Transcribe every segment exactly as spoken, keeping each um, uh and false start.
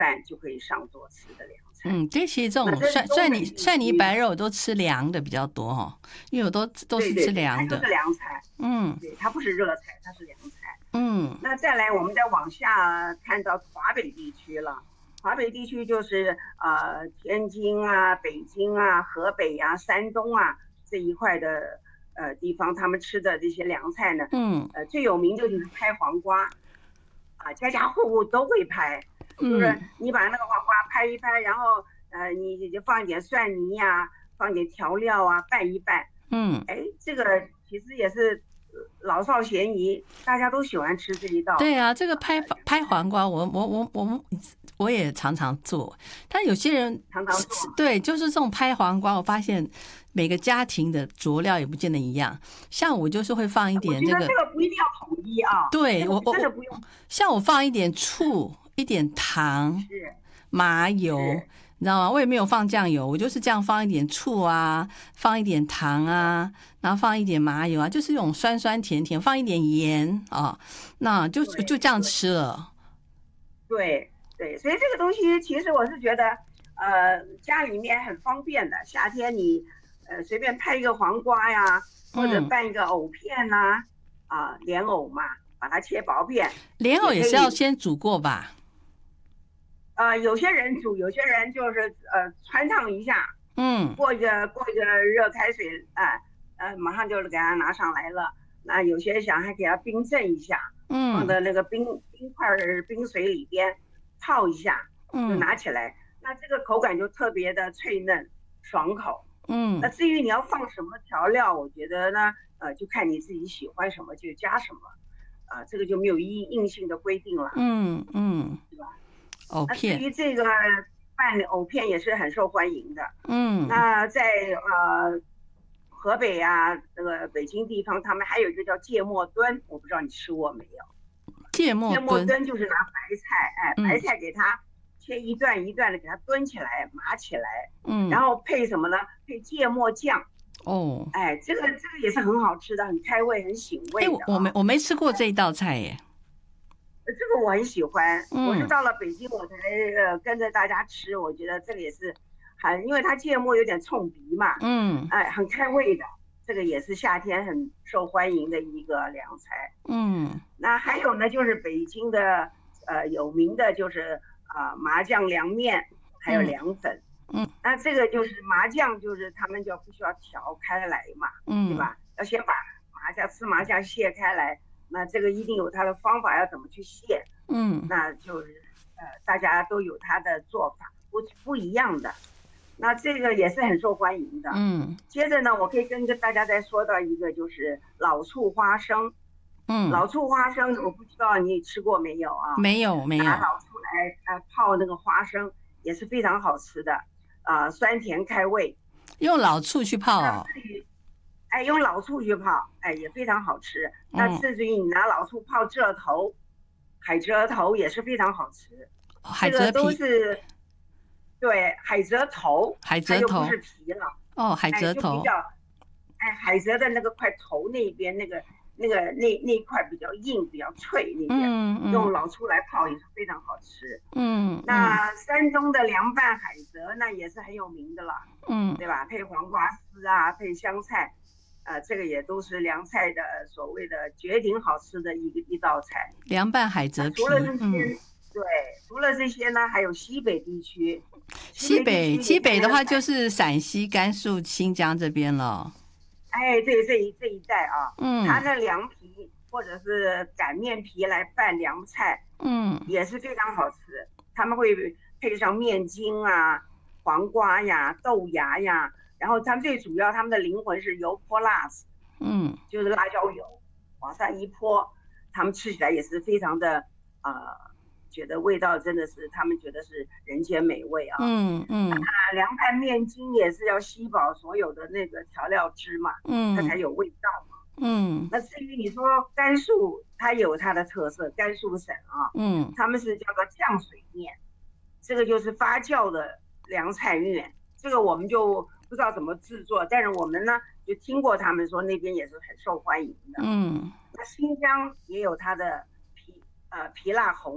饭就可以上桌吃的凉菜。 嗯，这其实这种蒜蒜泥蒜泥白肉都吃凉的比较多哈，因为我都都是吃凉的。 对对对，它就是凉菜。 嗯， 对，它不是热菜，它是凉菜。 嗯， 那再来，我们再往下看到华北地区了。华北地区就是呃天津啊、北京啊、河北啊、山东啊这一块的呃地方，他们吃的这些凉菜呢， 嗯， 呃最有名的就是拍黄瓜，啊，家家户户都会拍，就是嗯你把那个黄瓜拍一拍，然后呃你就放一点蒜泥呀、啊，放点调料啊，拌一拌， 嗯， 哎，这个其实也是老少咸宜，大家都喜欢吃这一道。 对啊，这个拍拍黄瓜，我我我我我也常常做，但有些人常常做。 对，就是这种拍黄瓜，我发现每个家庭的佐料也不见得一样。像我就是会放一点这个， 我觉得这个不一定要统一啊。 对，我我真的不用。 像我放一点醋，一点糖，麻油。你知道吗？我也没有放酱油，我就是这样放一点醋啊，放一点糖啊，然后放一点麻油啊，就是这种酸酸甜甜，放一点盐啊，那就就这样吃了。 对对，所以这个东西其实我是觉得，呃，家里面很方便的。夏天你呃随便拍一个黄瓜呀，或者拌一个藕片呐、啊，啊、嗯，莲藕嘛，把它切薄片。 莲藕也是要先煮过吧？ 呃，有些人煮，有些人就是呃穿烫一下， 嗯， 过一个过一个热开水，啊、呃，呃，马上就给它拿上来了。那有些想还给它冰镇一下，嗯，放到那个冰冰块冰水里边泡一下，就拿起来，嗯、那这个口感就特别的脆嫩爽口。 嗯， 那至于你要放什么调料，我觉得呢，呃，就看你自己喜欢什么就加什么，啊、呃，这个就没有硬硬性的规定了。 嗯嗯， 是吧？ 藕片。 至于这个拌藕片也是很受欢迎的。 嗯， 那在呃河北啊，这个北京地方，他们还有一个叫芥末墩，我不知道你吃过没有？ 芥末芥末墩就是拿白菜，哎， 嗯、 白菜给它切一段一段的，给它墩起来、码起来， 嗯， 然后配什么呢？配芥末酱。 哦， 哎，这个这个也是很好吃的，很开胃，很醒胃的、啊。 哎，我没我没吃过这一道菜耶。 这个我很喜欢， 嗯、 我是到了北京我才呃跟着大家吃，我觉得这个也是很，因为它芥末有点冲鼻嘛， 嗯， 哎，很开胃的，这个也是夏天很受欢迎的一个凉菜。 嗯， 那还有呢，就是北京的呃有名的就是啊、呃、麻酱凉面，还有凉粉。 嗯， 那这个就是麻酱，就是他们就必须要调开来嘛，嗯，对吧？要先把麻酱芝麻酱卸开来。那这个一定有它的方法，要怎么去卸？ 嗯， 那就是呃，大家都有它的做法，不不一样的。那这个也是很受欢迎的。 嗯， 接着呢，我可以跟大家再说到一个，就是老醋花生。 嗯， 老醋花生，我不知道你吃过没有啊？ 没有，没有。 拿老醋来呃泡那个花生也是非常好吃的，啊、呃，酸甜开胃。 用老醋去泡哦。 哎，用老醋去泡，哎，也非常好吃。那至于你拿老醋泡蜇头、海蜇头也是非常好吃。 海蜇皮、 这个都是对海蜇头， 海蜇头它又不是皮了。 哦，海蜇头。 哎，就比较哎，海蜇的那个块头那边那个那个那那块比较硬，比较脆那边， 嗯嗯， 用老醋来泡也是非常好吃。 嗯， 那山东的凉拌海蜇那也是很有名的了， 嗯， 对吧？配黄瓜丝啊，配香菜。呃，这个也都是凉菜的所谓的绝顶好吃的一个一道菜。 凉拌海蜇皮。 除了这些， 嗯， 对，除了这些呢，还有西北地区。 西北西北的话就是陕西、甘肃、新疆这边了。 哎，对，这一这一带啊， 嗯， 它那凉皮或者是擀面皮来拌凉菜， 嗯， 也是非常好吃。他们会配上面筋啊、黄瓜呀、豆芽呀。然后他们最主要，他们的灵魂是油泼辣子， 嗯， 就是辣椒油往上一泼，他们吃起来也是非常的，呃，觉得味道真的是他们觉得是人间美味啊。 嗯嗯。 那凉拌面筋也是要吸饱所有的那个调料汁嘛，嗯，它才有味道嘛。 嗯。 那至于你说甘肃，它有它的特色，甘肃省啊， 嗯， 他们是叫做酱水面，这个就是发酵的凉菜面，这个我们就不知道怎么制作，但是我们呢就听过他们说那边也是很受欢迎的。 嗯， 那新疆也有它的皮呃皮辣红，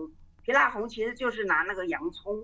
皮辣红其实就是拿那个洋葱。